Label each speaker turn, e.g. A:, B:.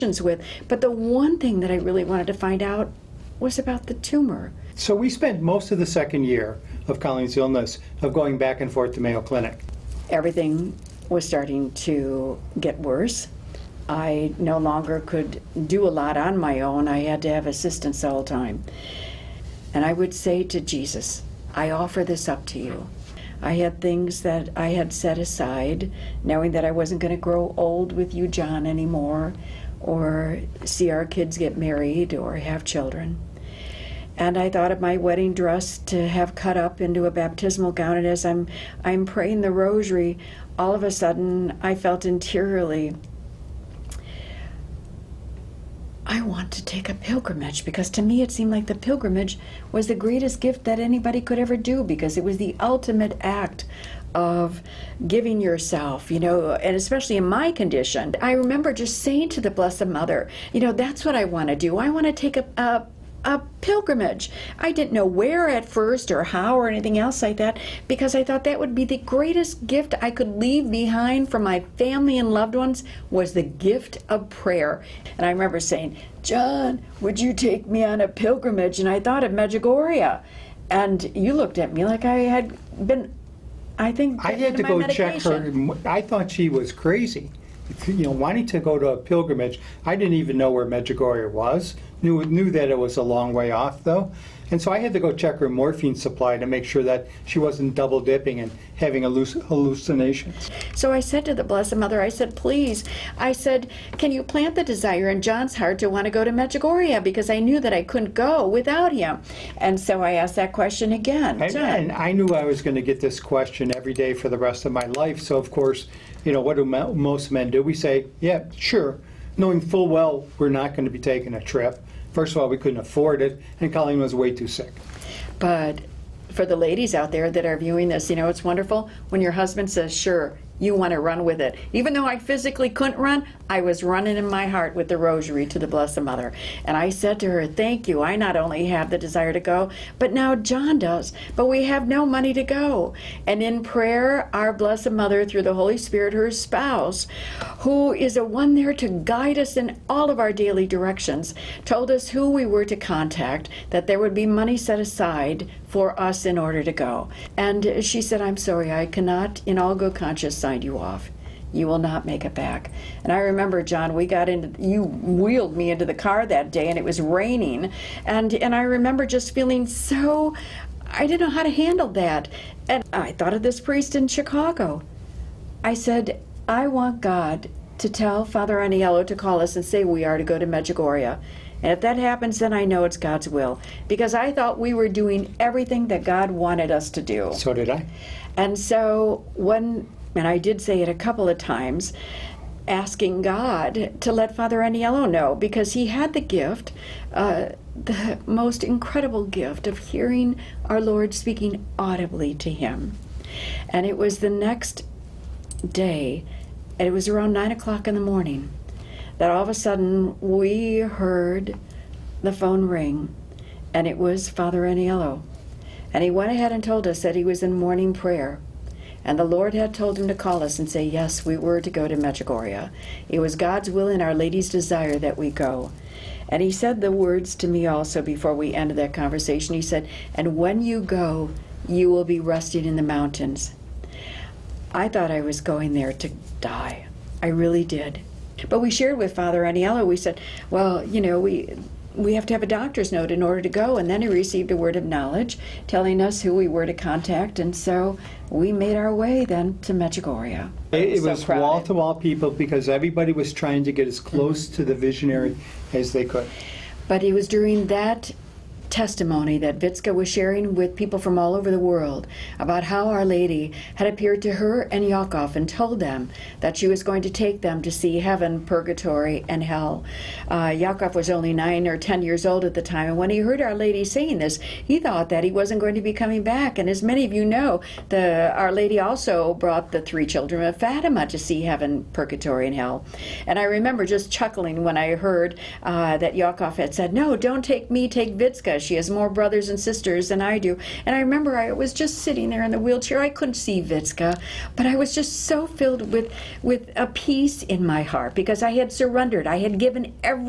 A: with. But the one thing that I really wanted to find out was about the tumor.
B: So we spent most of the second year of Colleen's illness of going back and forth to Mayo Clinic.
A: Everything was starting to get worse. I no longer could do a lot on my own. I had to have assistance all the time. And I would say to Jesus, I offer this up to you. I had things that I had set aside, knowing that I wasn't going to grow old with you, John, anymore, or see our kids get married or have children. And I thought of my wedding dress to have cut up into a baptismal gown, and as I'm praying the rosary, all of a sudden I felt interiorly, I want to take a pilgrimage, because to me it seemed like the pilgrimage was the greatest gift that anybody could ever do, because it was the ultimate act of giving yourself, and especially in my condition. I remember just saying to the Blessed Mother, that's what I want to do. I want to take a pilgrimage. I didn't know where at first or how or anything else like that, because I thought that would be the greatest gift I could leave behind for my family and loved ones, was the gift of prayer. And I remember saying, John, would you take me on a pilgrimage? And I thought of Medjugorje. And you looked at me like I had been, I think,
B: I had to go check her. I thought she was crazy. Wanting to go to a pilgrimage. I didn't even know where Medjugorje was. Knew that it was a long way off, though. And so I had to go check her morphine supply to make sure that she wasn't double dipping and having hallucinations.
A: So I said to the Blessed Mother, I said, please, I said, can you plant the desire in John's heart to want to go to Medjugorje? Because I knew that I couldn't go without him. And so I asked that question again.
B: And I knew I was going to get this question every day for the rest of my life. So, of course, what do most men do? We say, yeah, sure, knowing full well we're not going to be taking a trip. First of all, we couldn't afford it, and Colleen was way too sick.
A: But for the ladies out there that are viewing this, it's wonderful when your husband says, sure, you want to run with it. Even though I physically couldn't run, I was running in my heart with the rosary to the Blessed Mother. And I said to her, thank you. I not only have the desire to go, but now John does. But we have no money to go. And in prayer, our Blessed Mother, through the Holy Spirit, her spouse, who is the one there to guide us in all of our daily directions, told us who we were to contact, that there would be money set aside for us in order to go. And she said, I'm sorry, I cannot in all good conscience sign you off. You will not make it back. And I remember, John, you wheeled me into the car that day, and it was raining, and I remember just feeling so, I didn't know how to handle that. And I thought of this priest in Chicago. I said, I want God to tell Father Aniello to call us and say we are to go to Medjugorje. And if that happens, then I know it's God's will. Because I thought we were doing everything that God wanted us to do.
B: So did I.
A: And so and I did say it a couple of times, asking God to let Father Aniello know, because he had the gift, the most incredible gift of hearing our Lord speaking audibly to him. And it was the next day, and it was around 9 o'clock in the morning, that all of a sudden we heard the phone ring, and it was Father Aniello. And he went ahead and told us that he was in morning prayer. And the Lord had told him to call us and say, yes, we were to go to Medjugorje. It was God's will and Our Lady's desire that we go. And he said the words to me also before we ended that conversation. He said, and when you go, you will be resting in the mountains. I thought I was going there to die. I really did. But we shared with Father Aniello, we said, well, we have to have a doctor's note in order to go. And then he received a word of knowledge telling us who we were to contact. And so we made our way then to Medjugorje.
B: It was wall-to-wall people, because everybody was trying to get as close to the visionary as they could.
A: But it was during that testimony that Vitska was sharing with people from all over the world about how Our Lady had appeared to her and Yakov and told them that she was going to take them to see heaven, purgatory, and hell. Yakov was only 9 or 10 years old at the time, and when he heard Our Lady saying this, he thought that he wasn't going to be coming back. And as many of you know, Our Lady also brought the 3 children of Fatima to see heaven, purgatory, and hell. And I remember just chuckling when I heard that Yakov had said, no, don't take me, take Vitska. does. She has more brothers and sisters than I do. And I remember I was just sitting there in the wheelchair. I couldn't see Vitska, but I was just so filled with a peace in my heart because I had surrendered. I had given everything